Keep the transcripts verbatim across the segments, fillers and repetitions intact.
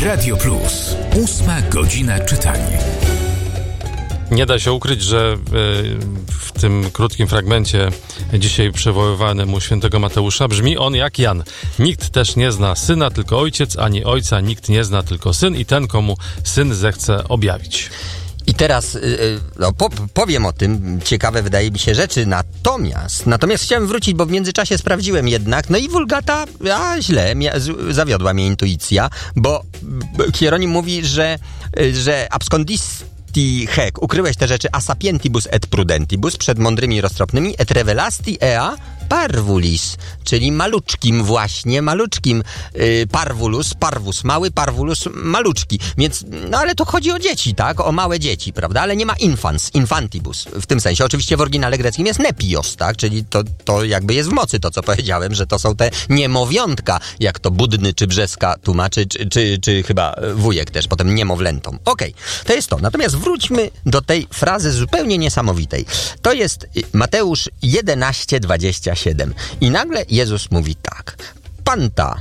Radio Plus. Ósma godzina czytania. Nie da się ukryć, że w tym krótkim fragmencie dzisiaj przywoływanemu świętego Mateusza brzmi on jak Jan. Nikt też nie zna syna, tylko ojciec, ani ojca nikt nie zna, tylko syn i ten, komu syn zechce objawić. I teraz no, po, powiem o tym, ciekawe wydaje mi się rzeczy, natomiast natomiast chciałem wrócić, bo w międzyczasie sprawdziłem jednak, no i Wulgata, a źle, mia, zawiodła mnie intuicja, bo Hieronim mówi, że, że abscondisti hec, ukryłeś te rzeczy a sapientibus et prudentibus, przed mądrymi i roztropnymi, et revelasti ea parvulis, czyli maluczkim właśnie, maluczkim yy, parvulus, parvus mały, parvulus maluczki, więc, no ale to chodzi o dzieci, tak, o małe dzieci, prawda, ale nie ma infans, infantibus, w tym sensie, oczywiście w oryginale greckim jest nepios, tak, czyli to, to jakby jest w mocy to, co powiedziałem, że to są te niemowiątka, jak to Budny czy Brzeska tłumaczy, czy, czy, czy chyba wujek też, potem niemowlętom. Okej, okay. To jest to, natomiast wróćmy do tej frazy zupełnie niesamowitej. To jest Mateusz jedenaście dwadzieścia siedem. I nagle Jezus mówi tak. Panta,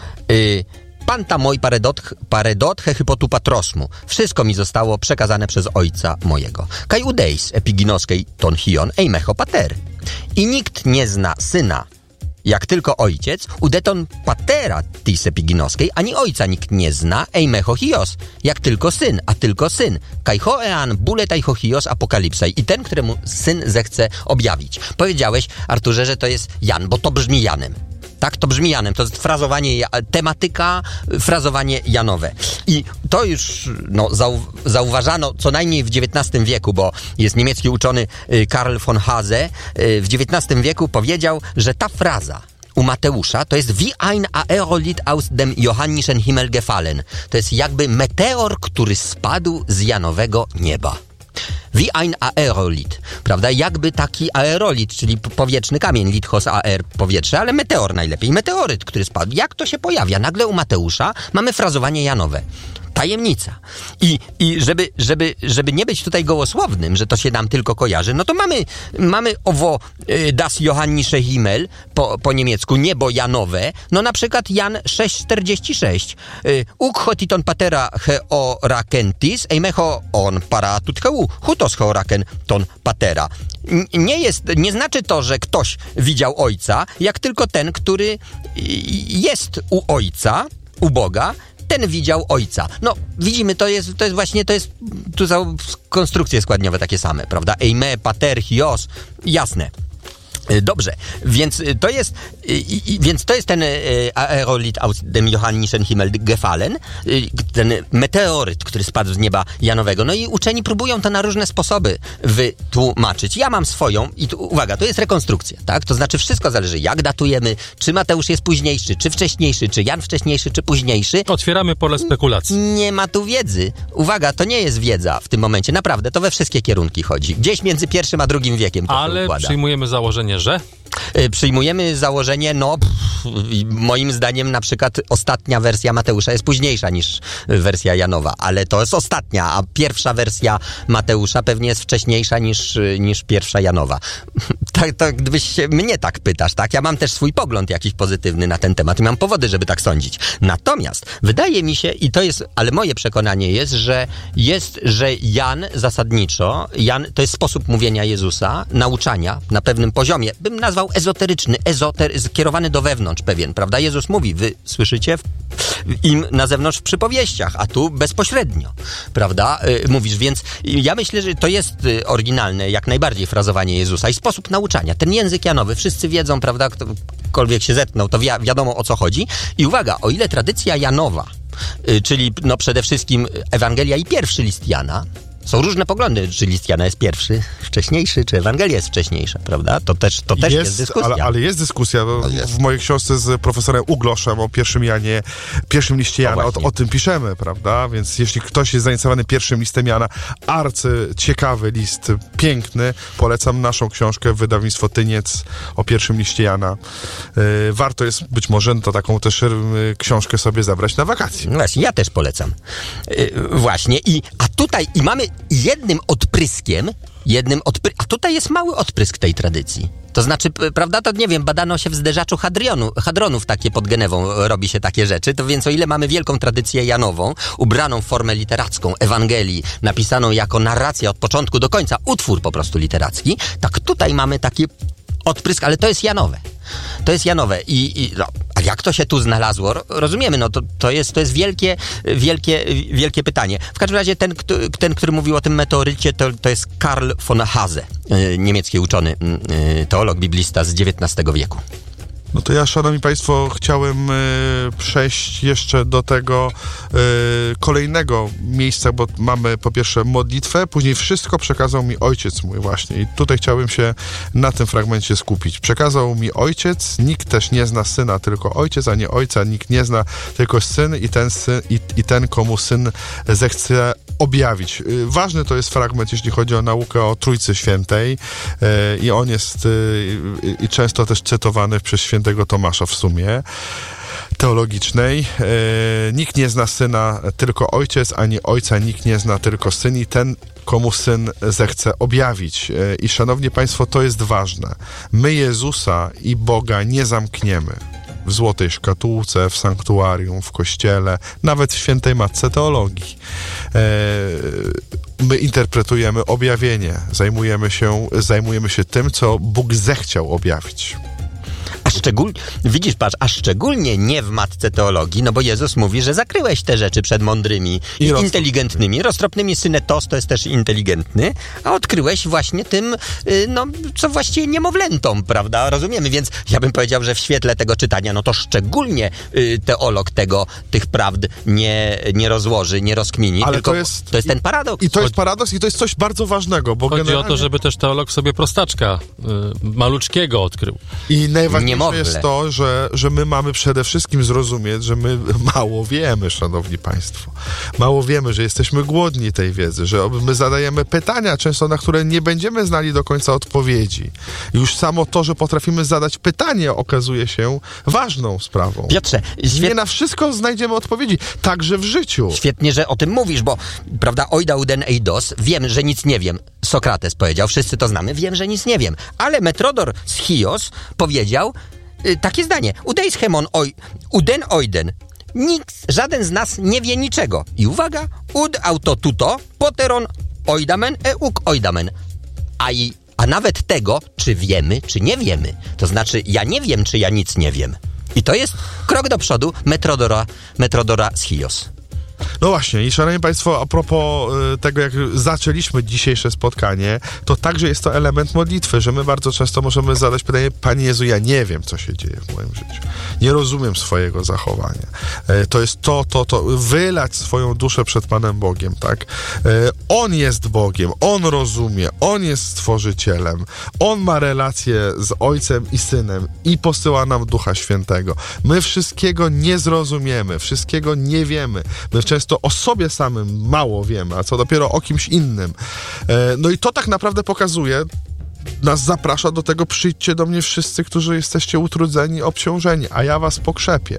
y, panta moi paredot, paredotche hypotu patrosmu. Wszystko mi zostało przekazane przez ojca mojego. Kai udeis epiginoskei ton hion eimecho pater. I nikt nie zna syna, jak tylko ojciec, udeton patera tis epiginoskiej, ani ojca nikt nie zna, eimecho hios, jak tylko syn, a tylko syn. Kai hoean buletai ho hios apokalipsai. I ten, któremu syn zechce objawić. Powiedziałeś, Arturze, że to jest Jan, bo to brzmi Janem. Tak, to brzmi Janem. To jest frazowanie, tematyka, frazowanie Janowe. I to już no, zau- zauważano co najmniej w dziewiętnastym wieku, bo jest niemiecki uczony Karl von Hase. W dziewiętnastym wieku powiedział, że ta fraza u Mateusza to jest wie ein Aerolit aus dem johannischen Himmel gefallen. To jest jakby meteor, który spadł z Janowego nieba. Wie ein Aerolit, prawda? Jakby taki aerolit, czyli powietrzny kamień, lithos aer, powietrze, ale meteor najlepiej. Meteoryt, który spadł. Jak to się pojawia? Nagle u Mateusza mamy frazowanie Janowe. Tajemnica. I, i żeby, żeby, żeby nie być tutaj gołosłownym, że to się nam tylko kojarzy, no to mamy, mamy owo y, das Johannische Himmel po, po niemiecku, niebo Janowe, no na przykład Jan sześć czterdzieści sześć. Y, Ukhotiton patera heorakentis, eimecho on para tutheu, hutos heoraken ton patera. N- nie jest, nie znaczy to, że ktoś widział ojca, jak tylko ten, który y, jest u ojca, u Boga, ten widział ojca. No, widzimy, to jest, to jest właśnie, to jest, tu są konstrukcje składniowe takie same, prawda? Eime, pater, hios, jasne. Dobrze, więc to jest, i, i, więc to jest ten Aerolit aus dem Johannischen Himmel gefallen, ten meteoryt, który spadł z nieba Janowego. No i uczeni próbują to na różne sposoby wytłumaczyć. Ja mam swoją i tu, uwaga, to jest rekonstrukcja, tak? To znaczy wszystko zależy, jak datujemy, czy Mateusz jest późniejszy, czy wcześniejszy, czy Jan wcześniejszy, czy późniejszy. Otwieramy pole spekulacji. Nie ma tu wiedzy. Uwaga, to nie jest wiedza w tym momencie, naprawdę, to we wszystkie kierunki chodzi. Gdzieś między pierwszym a drugim wiekiem to Ale się układa. przyjmujemy założenie, że? Przyjmujemy założenie, no pff, moim zdaniem na przykład ostatnia wersja Mateusza jest późniejsza niż wersja Janowa, ale to jest ostatnia, a pierwsza wersja Mateusza pewnie jest wcześniejsza niż, niż pierwsza Janowa. Tak, to gdybyś się mnie tak pytasz, tak? Ja mam też swój pogląd jakiś pozytywny na ten temat i mam powody, żeby tak sądzić. Natomiast wydaje mi się, i to jest, ale moje przekonanie jest, że jest, że Jan zasadniczo, Jan to jest sposób mówienia Jezusa, nauczania na pewnym poziomie, bym nazwał ezoteryczny, ezoter, skierowany do wewnątrz pewien, prawda? Jezus mówi, wy słyszycie im na zewnątrz w przypowieściach, a tu bezpośrednio, prawda? Yy, mówisz, więc ja myślę, że to jest yy, oryginalne, jak najbardziej frazowanie Jezusa i sposób nauczania. Ten język Janowy, wszyscy wiedzą, prawda? Ktokolwiek się zetknął, to wi- wiadomo o co chodzi. I uwaga, o ile tradycja Janowa, yy, czyli no przede wszystkim Ewangelia i pierwszy list Jana, są różne poglądy, czy list Jana jest pierwszy, wcześniejszy, czy Ewangelia jest wcześniejsza, prawda? To też, to też jest, jest dyskusja. Ale, ale jest dyskusja. No jest. W mojej książce z profesorem Ugloszem o pierwszym Janie, pierwszym liście Jana, o, o, o tym piszemy, prawda? Więc jeśli ktoś jest zainteresowany pierwszym listem Jana, arcy ciekawy list, piękny, polecam naszą książkę, wydawnictwo Tyniec o pierwszym liście Jana. Yy, warto jest być może to taką też yy, książkę sobie zabrać na wakacje. No właśnie, ja też polecam. Yy, właśnie. I, a tutaj i mamy jednym odpryskiem jednym odpry- A tutaj jest mały odprysk tej tradycji. To znaczy, p- prawda, to nie wiem, badano się w zderzaczu hadrionu, hadronów, takie pod Genewą robi się takie rzeczy, to więc o ile mamy wielką tradycję janową, ubraną w formę literacką Ewangelii, napisaną jako narracja od początku do końca, utwór po prostu literacki, tak tutaj mamy taki odprysk, ale to jest janowe. To jest janowe i, i no, a jak to się tu znalazło? Rozumiemy, no to, to jest, to jest wielkie, wielkie, wielkie pytanie. W każdym razie ten, kto, ten który mówił o tym meteorycie, to, to jest Karl von Hase, niemiecki uczony, teolog, biblista z dziewiętnastego wieku. No to ja, szanowni państwo, chciałem y, przejść jeszcze do tego y, kolejnego miejsca, bo mamy po pierwsze modlitwę, później wszystko przekazał mi ojciec mój właśnie i tutaj chciałbym się na tym fragmencie skupić. Przekazał mi ojciec, nikt też nie zna syna, tylko ojciec, a nie ojca, nikt nie zna, tylko syn i ten, syn, i, i ten komu syn zechce objawić. Y, ważny to jest fragment, jeśli chodzi o naukę o Trójcy Świętej y, i on jest y, y, często też cytowany przez świętego Świętego Tomasza w sumie teologicznej. E, nikt nie zna syna, tylko ojciec, ani ojca nikt nie zna, tylko syn i ten, komu syn zechce objawić. E, I szanowni państwo, to jest ważne. My Jezusa i Boga nie zamkniemy w złotej szkatułce, w sanktuarium, w kościele, nawet w świętej Matce Teologii. E, my interpretujemy objawienie, zajmujemy się, zajmujemy się tym, co Bóg zechciał objawić. A szczególnie, widzisz, patrz, a szczególnie nie w Matce Teologii, no bo Jezus mówi, że zakryłeś te rzeczy przed mądrymi i, i inteligentnymi. Roztropnymi synetos to jest też inteligentny, a odkryłeś właśnie tym, no, co właściwie niemowlętom, prawda? Rozumiemy, więc ja bym powiedział, że w świetle tego czytania, no to szczególnie y, teolog tego, tych prawd nie, nie rozłoży, nie rozkmini, ale tylko to jest, to jest ten paradoks. I to jest paradoks i to jest coś bardzo ważnego, bo Chodzi generalnie... o to, żeby też teolog w sobie prostaczka y, maluczkiego odkrył. I najważniejsze jest to, że, że my mamy przede wszystkim zrozumieć, że my mało wiemy, szanowni państwo. Mało wiemy, że jesteśmy głodni tej wiedzy, że my zadajemy pytania często, na które nie będziemy znali do końca odpowiedzi. Już samo to, że potrafimy zadać pytanie, okazuje się ważną sprawą. Piotrze, świet... nie na wszystko znajdziemy odpowiedzi, także w życiu. Świetnie, że o tym mówisz, bo prawda, oida uden eidos, wiem, że nic nie wiem. Sokrates powiedział, wszyscy to znamy, wiem, że nic nie wiem. Ale Metrodor z Chios powiedział y, takie zdanie. Udeis hemon oi, uden oiden. Nikt, żaden z nas nie wie niczego. I uwaga, ud auto tuto, poteron oidamen e uk oidamen. A, i, a nawet tego, czy wiemy, czy nie wiemy. To znaczy, ja nie wiem, czy ja nic nie wiem. I to jest krok do przodu Metrodora, Metrodora z Chios. No właśnie, i szanowni państwo, a propos y, tego, jak zaczęliśmy dzisiejsze spotkanie, to także jest to element modlitwy, że my bardzo często możemy zadać pytanie: Panie Jezu, ja nie wiem, co się dzieje w moim życiu. Nie rozumiem swojego zachowania. Y, to jest to, to, to, wylać swoją duszę przed Panem Bogiem, tak? Y, On jest Bogiem, On rozumie, On jest Stworzycielem, On ma relację z Ojcem i Synem i posyła nam Ducha Świętego. My wszystkiego nie zrozumiemy, wszystkiego nie wiemy. My często o sobie samym mało wiemy, a co dopiero o kimś innym. No i to tak naprawdę pokazuje, nas zaprasza do tego: przyjdźcie do mnie wszyscy, którzy jesteście utrudzeni, obciążeni, a ja was pokrzepię.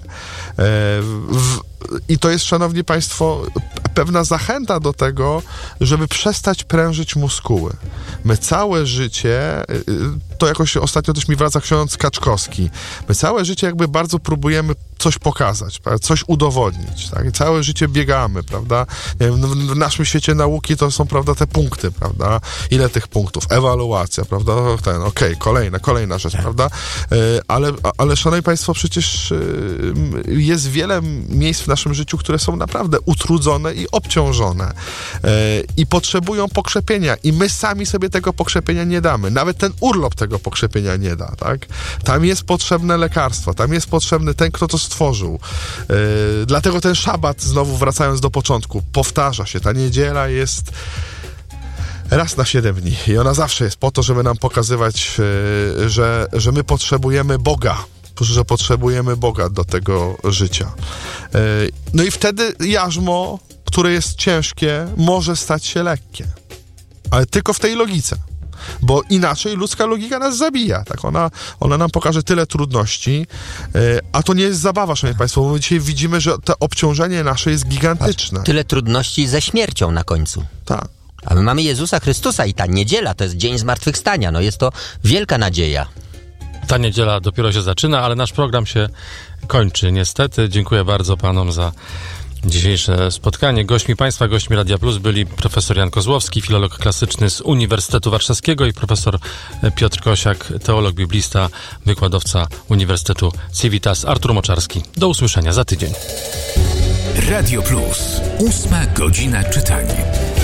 W, I to jest, szanowni państwo, pewna zachęta do tego, żeby przestać prężyć muskuły. My całe życie, to jakoś ostatnio też mi wraca ksiądz Kaczkowski, my całe życie jakby bardzo próbujemy coś pokazać, coś udowodnić, tak? I całe życie biegamy, prawda? Nie wiem, w naszym świecie nauki to są, prawda, te punkty, prawda? Ile tych punktów? Ewaluacja, prawda? Ten, okej, okay, kolejna, kolejna rzecz, prawda? Ale, ale, szanowni państwo, przecież jest wiele miejsc w naszym życiu, które są naprawdę utrudzone i obciążone i potrzebują pokrzepienia i my sami sobie tego pokrzepienia nie damy. Nawet ten urlop tego pokrzepienia nie da, tak? Tam jest potrzebne lekarstwo, tam jest potrzebny ten, kto to stworzył. Yy, dlatego ten szabat, znowu wracając do początku, powtarza się. Ta niedziela jest raz na siedem dni i ona zawsze jest po to, żeby nam pokazywać, yy, że, że my potrzebujemy Boga, że potrzebujemy Boga do tego życia. Yy, no i wtedy jarzmo, które jest ciężkie, może stać się lekkie. Ale tylko w tej logice. Bo inaczej ludzka logika nas zabija. Tak? Ona, ona nam pokaże tyle trudności, yy, a to nie jest zabawa, szanowni państwo, bo my dzisiaj widzimy, że to obciążenie nasze jest gigantyczne. Tyle trudności ze śmiercią na końcu. Tak. A my mamy Jezusa Chrystusa i ta niedziela to jest dzień zmartwychwstania. No jest to wielka nadzieja. Ta niedziela dopiero się zaczyna, ale nasz program się kończy niestety. Dziękuję bardzo panom za dzisiejsze spotkanie. Gośćmi państwa, gośćmi Radia Plus byli profesor Jan Kozłowski, filolog klasyczny z Uniwersytetu Warszawskiego i profesor Piotr Kosiak, teolog biblista, wykładowca Uniwersytetu Civitas. Artur Moczarski. Do usłyszenia za tydzień. Radio Plus. Ósma godzina czytania.